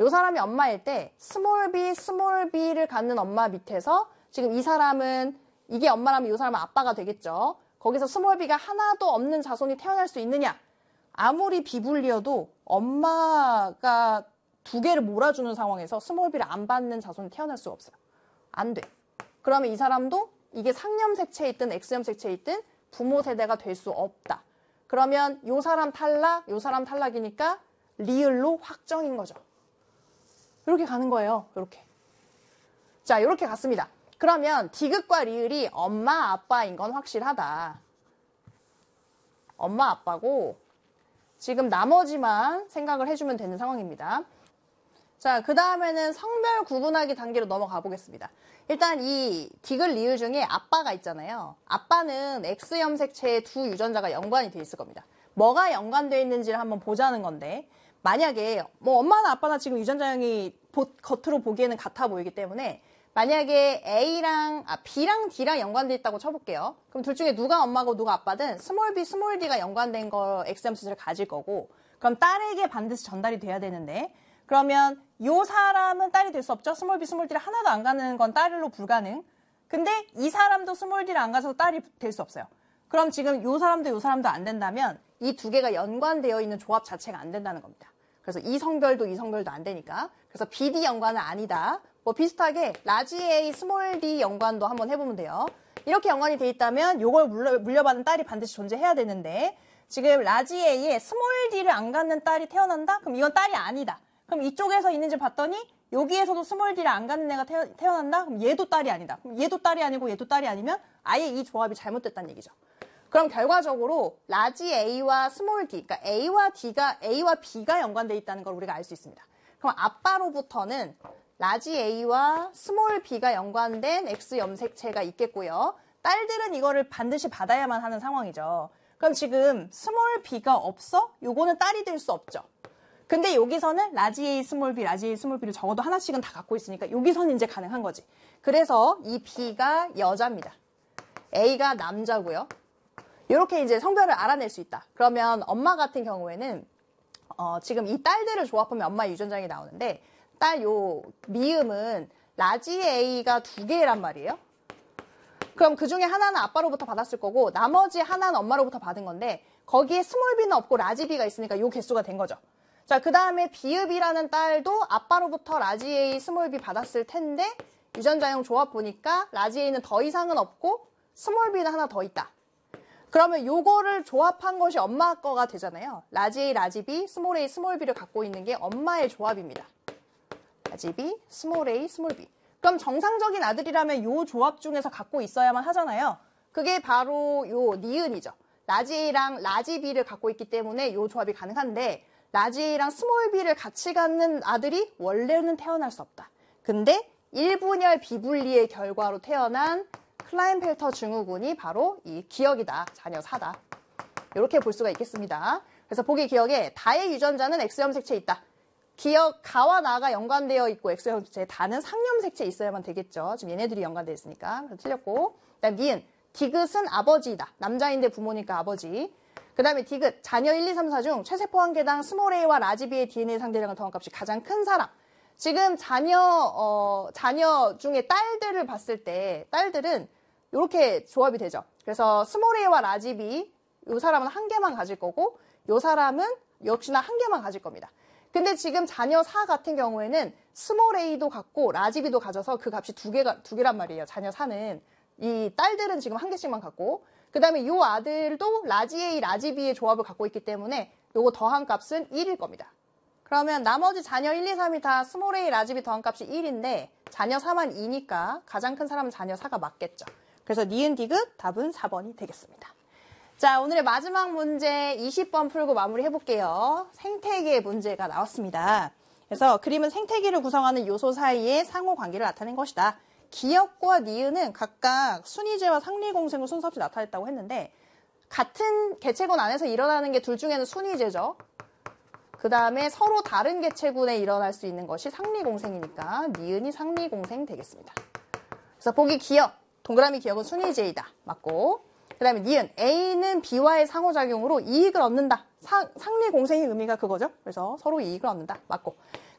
이 사람이 엄마일 때 스몰 b를 갖는 엄마 밑에서 지금 이 사람은 이게 엄마라면 이 사람은 아빠가 되겠죠. 거기서 스몰 b가 하나도 없는 자손이 태어날 수 있느냐? 아무리 비불리어도 엄마가 두 개를 몰아주는 상황에서 스몰 b를 안 받는 자손이 태어날 수가 없어요. 안 돼. 그러면 이 사람도 이게 상념 색채에 있든 X염 색채에 있든 부모 세대가 될 수 없다. 그러면 요 사람 탈락, 요 사람 탈락이니까 리을로 확정인 거죠. 이렇게 가는 거예요. 이렇게. 자, 이렇게 갔습니다. 그러면 디귿과 리을이 엄마, 아빠인 건 확실하다. 엄마, 아빠고 지금 나머지만 생각을 해주면 되는 상황입니다. 자, 그 다음에는 성별 구분하기 단계로 넘어가 보겠습니다. 일단 이 디귿 리을 중에 아빠가 있잖아요. 아빠는 X염 색채의 두 유전자가 연관이 돼 있을 겁니다. 뭐가 연관되어 있는지를 한번 보자는 건데 만약에 뭐 엄마나 아빠나 지금 유전자형이 겉으로 보기에는 같아 보이기 때문에 만약에 B랑 D랑 연관돼 있다고 쳐볼게요. 그럼 둘 중에 누가 엄마고 누가 아빠든 스몰 b, 스몰 d가 연관된 거 X염 색채를 가질 거고 그럼 딸에게 반드시 전달이 돼야 되는데 그러면 요 사람은 딸이 될 수 없죠. 스몰 b, 스몰 d를 하나도 안 가는 건 딸로 불가능. 근데 이 사람도 스몰 d를 안 가서 딸이 될 수 없어요. 그럼 지금 요 사람도 안 된다면 이 두 개가 연관되어 있는 조합 자체가 안 된다는 겁니다. 그래서 이 성별도 안 되니까. 그래서 BD 연관은 아니다. 뭐 비슷하게 라지 A, 스몰 d 연관도 한번 해보면 돼요. 이렇게 연관이 돼 있다면 요걸 물려받은 딸이 반드시 존재해야 되는데 지금 라지 A에 스몰 d를 안 갖는 딸이 태어난다? 그럼 이건 딸이 아니다. 그럼 이쪽에서 있는지 봤더니 여기에서도 스몰 d를 안 갖는 애가 태어난다? 그럼 얘도 딸이 아니다. 그럼 얘도 딸이 아니고 얘도 딸이 아니면 아예 이 조합이 잘못됐다는 얘기죠. 그럼 결과적으로 라지 A와 스몰 d, 그러니까 A와 B가 연관되어 있다는 걸 우리가 알 수 있습니다. 그럼 아빠로부터는 라지 A와 스몰 b가 연관된 X 염색체가 있겠고요. 딸들은 이거를 반드시 받아야만 하는 상황이죠. 그럼 지금 스몰 b가 없어? 요거는 딸이 될 수 없죠. 근데 여기서는 라지 A, 스몰 b를 적어도 하나씩은 다 갖고 있으니까 여기서는 이제 가능한 거지. 그래서 이 B가 여자입니다. A가 남자고요. 이렇게 이제 성별을 알아낼 수 있다. 그러면 엄마 같은 경우에는 지금 이 딸들을 조합하면 엄마의 유전자형이 나오는데 딸 요 미음은 라지 A가 두 개란 말이에요. 그럼 그 중에 하나는 아빠로부터 받았을 거고 나머지 하나는 엄마로부터 받은 건데 거기에 스몰 b는 없고 라지 B가 있으니까 요 개수가 된 거죠. 자, 그 다음에 비읍이라는 딸도 아빠로부터 라지 A, 스몰 b 받았을 텐데 유전자형 조합 보니까 라지 A는 더 이상은 없고 스몰 b는 하나 더 있다. 그러면 요거를 조합한 것이 엄마 거가 되잖아요. 라지 A, 라지 B, 스몰 A, 스몰 b를 갖고 있는 게 엄마의 조합입니다. 라지 B, 스몰 A, 스몰 B. 그럼 정상적인 아들이라면 요 조합 중에서 갖고 있어야만 하잖아요. 그게 바로 요 니은이죠. 라지 A랑 라지 B를 갖고 있기 때문에 요 조합이 가능한데 라지 A랑 스몰 b를 같이 갖는 아들이 원래는 태어날 수 없다. 근데 일분열 비분리의 결과로 태어난 클라인펠터 증후군이 바로 이 기억이다. 자녀 4다. 이렇게 볼 수가 있겠습니다. 그래서 보기 기억에 다의 유전자는 X염 색채에 있다. 기억 가와 나가 연관되어 있고 X염 색채, 다는 상념 색채에 있어야만 되겠죠. 지금 얘네들이 연관되어 있으니까. 그래서 틀렸고. 그다음 니은, 디귿은 아버지이다. 남자인데 부모니까 아버지. 그 다음에 디귿, 자녀 1, 2, 3, 4 중 최세포 한 개당 스몰 A와 라지 B의 DNA 상대량을 더한 값이 가장 큰 사람. 지금 자녀 중에 딸들을 봤을 때 딸들은 이렇게 조합이 되죠. 그래서 스몰 A와 라지 B, 이 사람은 한 개만 가질 거고 이 사람은 역시나 한 개만 가질 겁니다. 근데 지금 자녀 4 같은 경우에는 스몰 A도 갖고 라지 B도 가져서 그 값이 두 개란 말이에요. 자녀 4는. 이 딸들은 지금 한 개씩만 갖고 그 다음에 이 아들도 라지 A, 라지 B의 조합을 갖고 있기 때문에 요거 더한 값은 1일 겁니다. 그러면 나머지 자녀 1, 2, 3이 다 스몰 A, 라지 B 더한 값이 1인데 자녀 4만 2니까 가장 큰 사람은 자녀 4가 맞겠죠. 그래서 니은 디귿 답은 4번이 되겠습니다. 자, 오늘의 마지막 문제 20번 풀고 마무리 해볼게요. 생태계 문제가 나왔습니다. 그래서 그림은 생태계를 구성하는 요소 사이의 상호 관계를 나타낸 것이다. 기역과 니은은 각각 순위제와 상리공생을 순서 없이 나타냈다고 했는데 같은 개체군 안에서 일어나는 게 둘 중에는 순위제죠. 그 다음에 서로 다른 개체군에 일어날 수 있는 것이 상리공생이니까 니은이 상리공생 되겠습니다. 그래서 보기 기역, 동그라미 기역은 순위제이다. 맞고. 그 다음에 니은, A는 B와의 상호작용으로 이익을 얻는다. 상리공생의 의미가 그거죠. 그래서 서로 이익을 얻는다. 맞고.